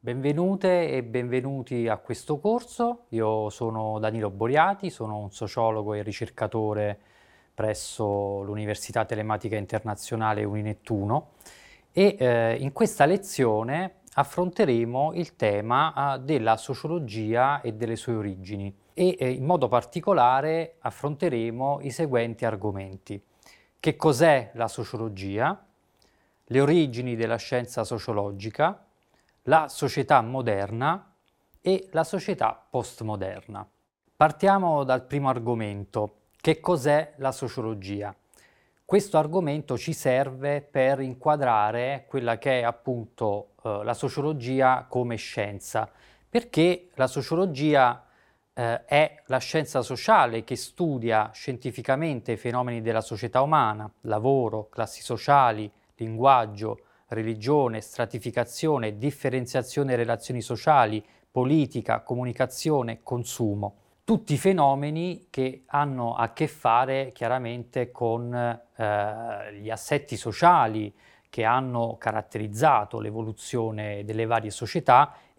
Benvenute e benvenuti a questo corso. Io sono Danilo Boriati, sono un sociologo e ricercatore presso l'Università Telematica Internazionale Uninettuno e in questa lezione affronteremo il tema della sociologia e delle sue origini e in modo particolare affronteremo i seguenti argomenti. Che cos'è la sociologia? Le origini della scienza sociologica, la società moderna e la società postmoderna. Partiamo dal primo argomento. Che cos'è la sociologia? Questo argomento ci serve per inquadrare quella che è appunto la sociologia come scienza, perché la sociologia è la scienza sociale che studia scientificamente i fenomeni della società umana, lavoro, classi sociali, linguaggio, religione, stratificazione, differenziazione e relazioni sociali, politica, comunicazione, consumo. Tutti fenomeni che hanno a che fare chiaramente con gli assetti sociali che hanno caratterizzato l'evoluzione delle varie società